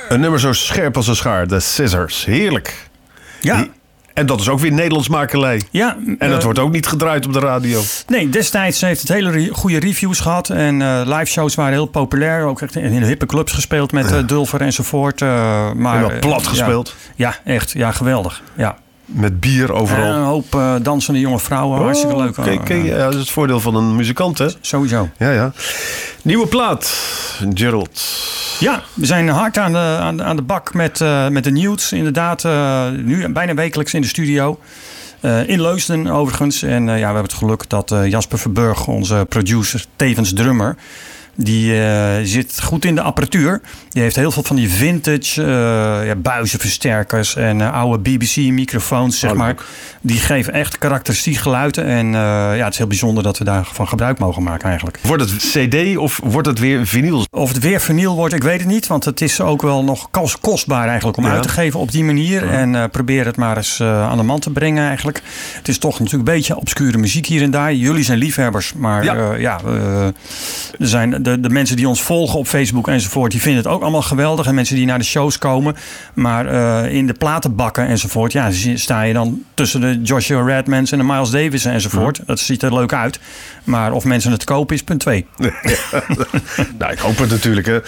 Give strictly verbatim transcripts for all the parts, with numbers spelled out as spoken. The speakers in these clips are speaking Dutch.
Een nummer zo scherp als een schaar. The Scissors. Heerlijk. Ja. En dat is ook weer Nederlands makelij. Ja, en dat uh, wordt ook niet gedraaid op de radio. Nee, destijds heeft het hele re- goede reviews gehad. En uh, live shows waren heel populair. Ook echt in hippe clubs gespeeld met uh, Dulfer enzovoort. Uh, maar, en wel plat uh, gespeeld. Ja, ja, echt. Ja, geweldig. Ja. Met bier overal. En een hoop uh, dansende jonge vrouwen. Oh, hartstikke leuk. Kijk, kijk, ja, dat is het voordeel van een muzikant, hè? Sowieso. Ja, ja. Nieuwe plaat. Gerald. Ja, we zijn hard aan de, aan de, aan de bak met, uh, met de nieuws. Inderdaad, uh, nu bijna wekelijks in de studio. Uh, in Leusden overigens. En uh, ja, we hebben het geluk dat uh, Jasper Verburg, onze producer, tevens drummer... Die uh, zit goed in de apparatuur. Die heeft heel veel van die vintage uh, ja, buizenversterkers en uh, oude B B C-microfoons, zeg maar. Die geven echt karakteristiek geluiden. En uh, ja, het is heel bijzonder dat we daarvan gebruik mogen maken eigenlijk. Wordt het cd of wordt het weer vinyl? Of het weer vinyl wordt, ik weet het niet. Want het is ook wel nog kostbaar eigenlijk om ja. uit te geven op die manier. Ja. En uh, probeer het maar eens uh, aan de man te brengen eigenlijk. Het is toch natuurlijk een beetje obscure muziek hier en daar. Jullie zijn liefhebbers, maar ja, uh, ja uh, er zijn... De, de mensen die ons volgen op Facebook enzovoort, die vinden het ook allemaal geweldig. En mensen die naar de shows komen. Maar uh, in de platenbakken enzovoort, ja, sta je dan tussen de Joshua Redmans en de Miles Davis enzovoort. Ja. Dat ziet er leuk uit. Maar of mensen het kopen is punt twee. Ja, nou, ik hoop het natuurlijk. Hè. Uh,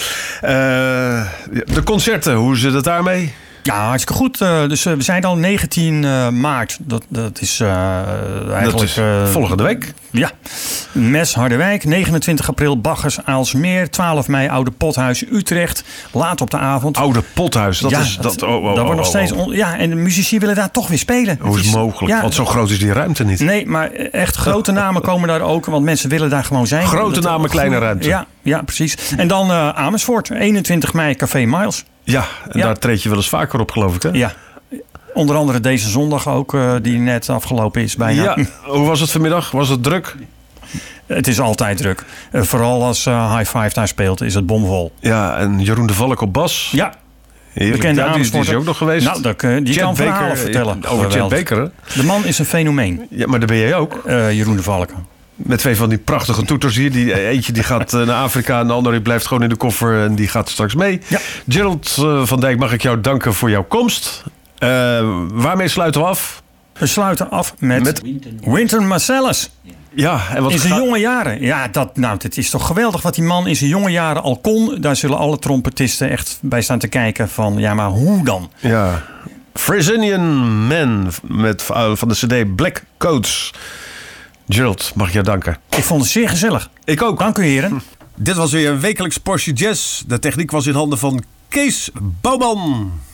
de concerten, hoe zit het daarmee? Ja, hartstikke goed. Uh, dus uh, we zijn al negentien maart. Dat, dat is uh, eigenlijk... Dat is uh, volgende week. Ja. Mes Harderwijk. negenentwintig april Baggers Aalsmeer. twaalf mei Oude Pothuis Utrecht. Laat op de avond. Oude Pothuis. Dat ja, is... Dat, oh, oh, dat oh, wordt nog steeds... oh, oh. Ja, en de muzici willen daar toch weer spelen. Hoe is het mogelijk? Ja, want zo groot is die ruimte niet. Nee, maar echt grote namen komen daar ook. Want mensen willen daar gewoon zijn. Grote namen, dat, kleine ruimte. Ja, ja, precies. En dan uh, Amersfoort. eenentwintig mei Café Miles. Ja, en ja. daar treed je wel eens vaker op, geloof ik, hè? Ja. Onder andere deze zondag ook, uh, die net afgelopen is bijna. Ja, hoe was het vanmiddag? Was het druk? Het is altijd druk. Uh, vooral als uh, High Five daar speelt, is het bomvol. Ja, en Jeroen de Valk op bas. Ja. Bekende ja, die, die is ook nog geweest. Nou, dat, uh, die Chet kan verhalen Baker, vertellen. Over Chet Baker, hè? De man is een fenomeen. Ja, maar daar ben jij ook. Uh, Jeroen de Valk. Met twee van die prachtige toeters hier. Die, eentje die gaat naar Afrika en de andere die blijft gewoon in de koffer en die gaat straks mee. Ja. Gerald uh, van Dijk, mag ik jou danken voor jouw komst. Uh, waarmee sluiten we af? We sluiten af met, met Wynton Marsalis. Ja, en wat in zijn gaat... jonge jaren. Ja, dat, nou, het is toch geweldig wat die man in zijn jonge jaren al kon. Daar zullen alle trompetisten echt bij staan te kijken van, ja, maar hoe dan? Ja. Brazilian Man met, uh, van de cd Black Coats. Gerald, mag ik jou danken. Ik vond het zeer gezellig. Ik ook. Dank u, heren. Hm. Dit was weer een wekelijks portie jazz. De techniek was in handen van Kees Bouwman.